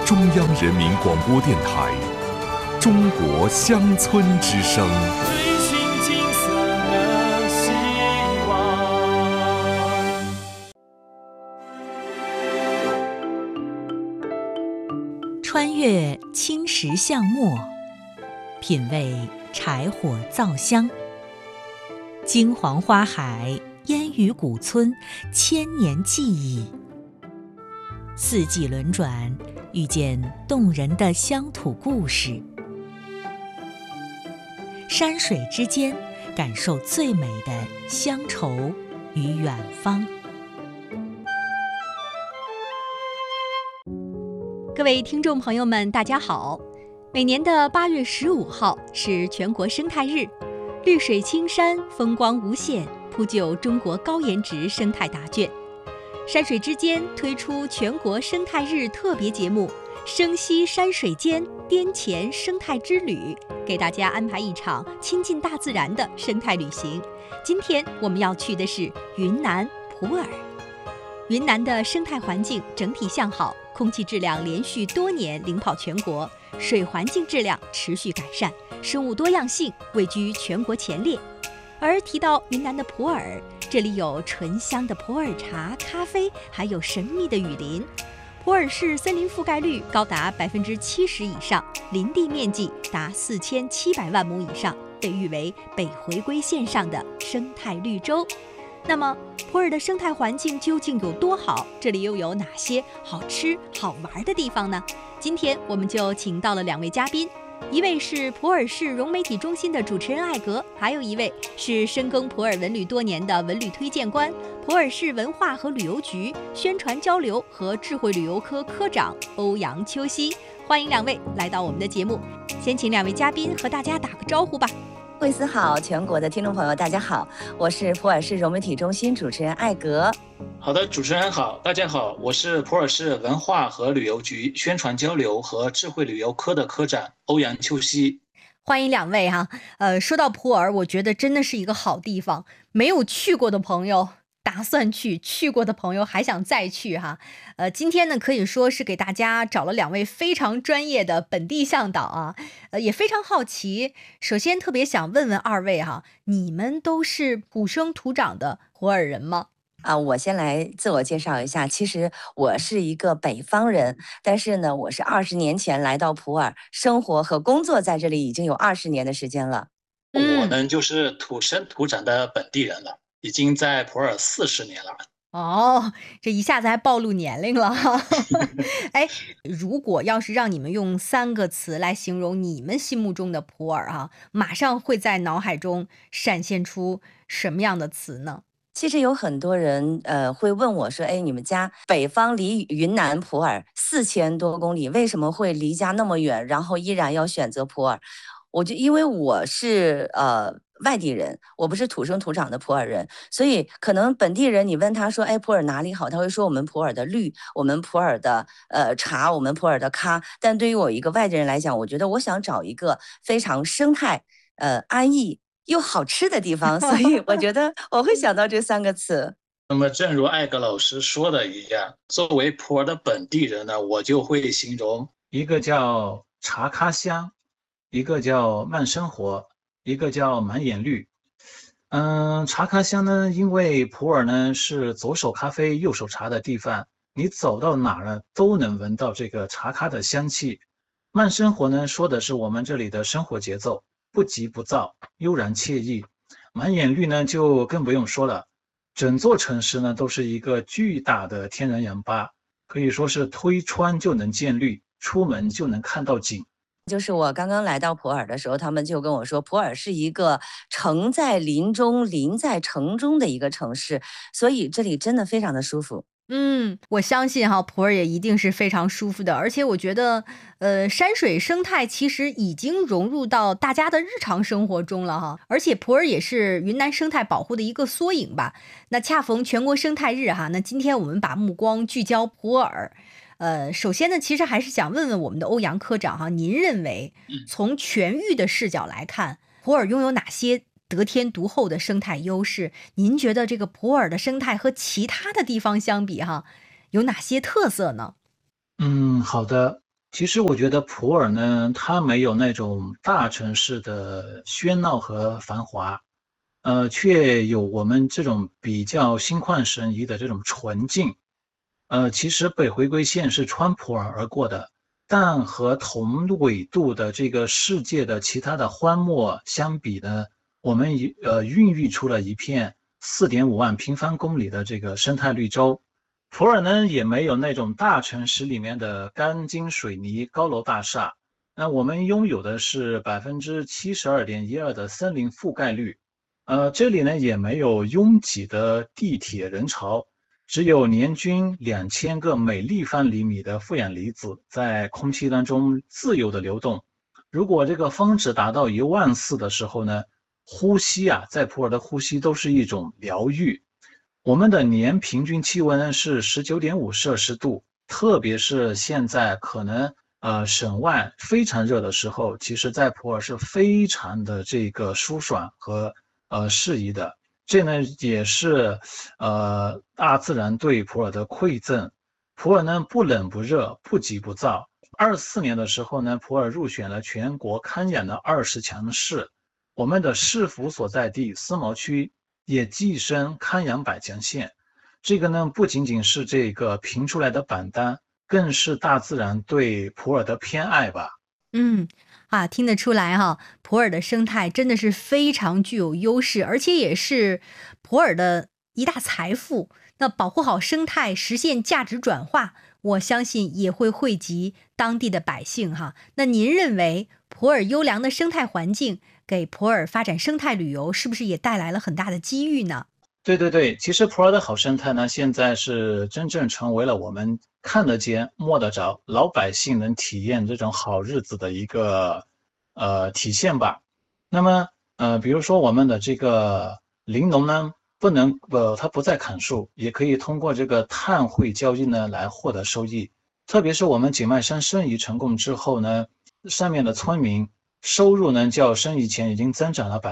中央人民广播电台中国乡村之声。 追寻金色的希望。 穿越青石巷陌，品味柴火灶香，金黄花海，烟雨古村，千年记忆。四季轮转，遇见动人的乡土故事。山水之间，感受最美的乡愁与远方。各位听众朋友们，大家好！每年的8月15号是全国生态日，绿水青山，风光无限，铺就中国高颜值生态答卷。山水之间推出全国生态日特别节目《生息山水间滇黔生态之旅》，给大家安排一场亲近大自然的生态旅行。今天我们要去的是云南普洱。云南的生态环境整体向好，空气质量连续多年领跑全国，水环境质量持续改善，生物多样性位居全国前列。而提到云南的普洱，这里有醇香的普洱茶、咖啡，还有神秘的雨林。普洱市森林覆盖率高达70%以上，林地面积达4700万亩以上，被誉为北回归线上的生态绿洲。那么普洱的生态环境究竟有多好？这里又有哪些好吃好玩的地方呢？今天我们就请到了2位嘉宾，一位是普洱市融媒体中心的主持人艾格，还有一位是深耕普洱文旅多年的文旅推荐官，普洱市文化和旅游局宣传交流和智慧旅游科科长欧阳秋熙。欢迎2位来到我们的节目，先请2位嘉宾和大家打个招呼吧。 惠思好，全国的听众朋友大家好，我是普洱市融媒体中心主持人艾格。 好的，主持人好，大家好，我是普洱市文化和旅游局宣传交流和智慧旅游科的科长欧阳秋熙。 欢迎2位哈。说到普洱，我觉得真的是一个好地方，没有去过的朋友打算去过的朋友还想再去哈。今天呢可以说是给大家找了2位非常专业的本地向导啊，也非常好奇。首先特别想问问2位哈，你们都是土生土长的普洱人吗？ 我先来自我介绍一下，其实我是一个北方人，但是呢，我是20年前来到普洱，生活和工作在这里已经有20年的时间了。 我呢就是土生土长的本地人了，已经在普洱40年了。 哦，这一下子还暴露年龄了哈。哎，如果要是让你们用3个词来形容你们心目中的普洱哈，马上会在脑海中闪现出什么样的词呢？ 其实有很多人会问我说，你们家北方离云南普洱4000多公里，为什么会离家那么远，然后依然要选择普洱？因为我是外地人，我不是土生土长的普洱人，所以可能本地人你问他说，普洱哪里好，他会说我们普洱的绿，我们普洱的茶，我们普洱的咖。但对于我一个外地人来讲，我觉得我想找一个非常生态安逸又好吃的地方，所以我觉得我会想到这3个词。 那么正如艾格老师说的一样，作为普洱的本地人呢，我就会形容一个叫茶咖香，一个叫慢生活，一个叫满眼绿。茶咖香呢，因为普洱呢是左手咖啡右手茶的地方，你走到哪儿呢都能闻到这个茶咖的香气。慢生活呢说的是我们这里的生活节奏，不急不躁，悠然惬意。满眼绿呢就更不用说了，整座城市呢都是一个巨大的天然氧吧，可以说是推窗就能见绿，出门就能看到景。 就是我刚刚来到普洱的时候，他们就跟我说，普洱是一个城在林中，林在城中的一个城市，所以这里真的非常的舒服。 我相信哈，普洱也一定是非常舒服的，而且我觉得，山水生态其实已经融入到大家的日常生活中了哈，而且普洱也是云南生态保护的一个缩影吧。那恰逢全国生态日哈，那今天我们把目光聚焦普洱。首先呢，其实还是想问问我们的欧阳科长哈，您认为从全域的视角来看，普洱拥有哪些得天独厚的生态优势？您觉得这个普洱的生态和其他的地方相比哈，有哪些特色呢？ 好的， 其实我觉得普洱呢，它没有那种大城市的喧闹和繁华，却有我们这种比较心旷神怡的这种纯净。其实北回归线是穿普洱而过的，但和同纬度的这个世界的其他的荒漠相比呢，我们孕育出了一片4.5万平方公里的这个生态绿洲。普洱呢也没有那种大城市里面的钢筋水泥高楼大厦，那我们拥有的是72.12%的森林覆盖率。这里呢也没有拥挤的地铁人潮，只有年均2000个每立方厘米的负氧离子在空气当中自由的流动。如果这个峰值达到14000的时候呢，呼吸啊，在普洱的呼吸都是一种疗愈。我们的年平均气温呢是19.5摄氏度，特别是现在可能省外非常热的时候，其实在普洱是非常的这个舒爽和适宜的。这呢也是大自然对普洱的馈赠。普洱呢不冷不热，不急不躁。24年的时候呢，普洱入选了全国康养的20强市，我们的市府所在地思茅区也跻身康养100强县。这个呢不仅仅是这个评出来的榜单，更是大自然对普洱的偏爱吧。 听得出来哈，普洱的生态真的是非常具有优势，而且也是普洱的一大财富。那保护好生态，实现价值转化，我相信也会惠及当地的百姓哈。那您认为普洱优良的生态环境给普洱发展生态旅游是不是也带来了很大的机遇呢？ 对，其实普洱的好生态呢，现在是真正成为了我们看得见、摸得着，老百姓能体验这种好日子的一个体现吧。那么比如说我们的这个林农呢，它不再砍树，也可以通过这个碳汇交易呢来获得收益。特别是我们井迈山申遗成功之后呢，上面的村民收入呢较申遗前已经增长了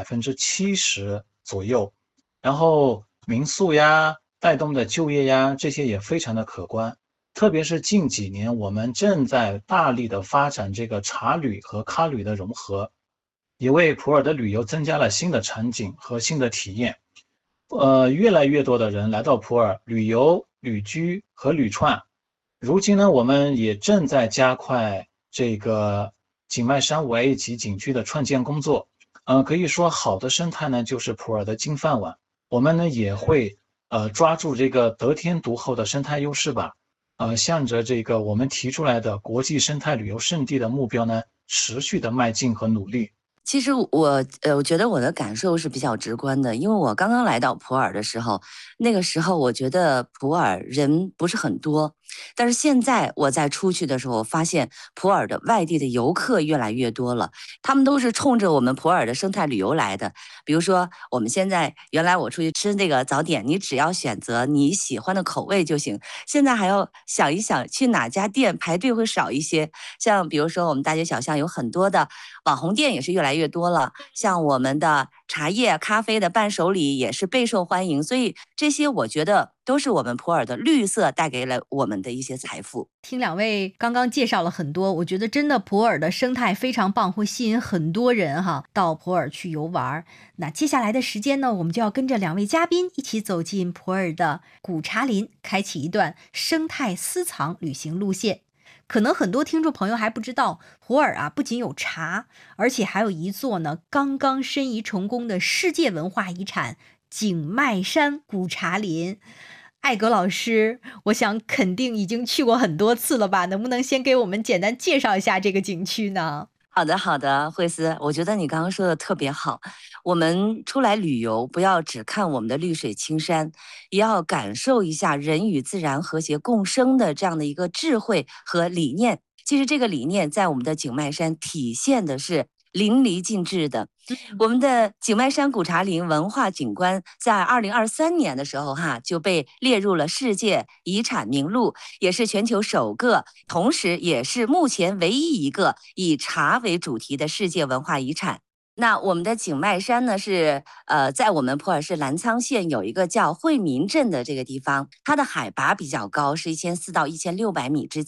70%左右。然后民宿呀带动的就业呀，这些也非常的可观。特别是近几年我们正在大力的发展这个茶旅和咖旅的融合，也为普洱的旅游增加了新的场景和新的体验。越来越多的人来到普洱旅游、旅居和旅创。如今呢，我们也正在加快这个井迈山5A 级景区的创建工作。可以说好的生态呢就是普洱的金饭碗。我们呢也会抓住这个得天独厚的生态优势吧，向着这个我们提出来的国际生态旅游胜地的目标呢，持续的迈进和努力。 其实我觉得我的感受是比较直观的，因为我刚刚来到普洱的时候，那个时候我觉得普洱人不是很多，但是现在我在出去的时候，发现普洱的外地的游客越来越多了，他们都是冲着我们普洱的生态旅游来的。比如说我们现在原来我出去吃那个早点，你只要选择你喜欢的口味就行，现在还要想一想去哪家店排队会少一些。像比如说我们大街小巷有很多的网红店也是越来越多了，像我们的茶叶、咖啡的伴手礼也是备受欢迎，所以这些我觉得都是我们普洱的绿色带给了我们的一些财富。 听两位刚刚介绍了很多，我觉得真的普洱的生态非常棒，会吸引很多人到普洱去游玩。那接下来的时间呢，我们就要跟着两位嘉宾一起走进普洱的古茶林，开启一段生态私藏旅行路线。可能很多听众朋友还不知道，普洱不仅有茶，而且还有一座呢刚刚申遗成功的世界文化遗产井迈山古茶林。艾格老师，我想肯定已经去过很多次了吧？能不能先给我们简单介绍一下这个景区呢？ 好的，惠思，我觉得你刚刚说的特别好。我们出来旅游，不要只看我们的绿水青山，也要感受一下人与自然和谐共生的这样的一个智慧和理念。其实这个理念在我们的井迈山体现的是淋漓尽致的。我们的井迈山古茶林文化景观在2023年的时候就被列入了世界遗产名录，也是全球首个，同时也是目前唯一一个以茶为主题的世界文化遗产。那我们的井迈山呢是在我们普洱市澜沧县有一个叫惠民镇的这个地方，它的海拔比较高，是1400到1600米之间。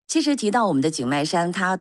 其实提到我们的景迈山，它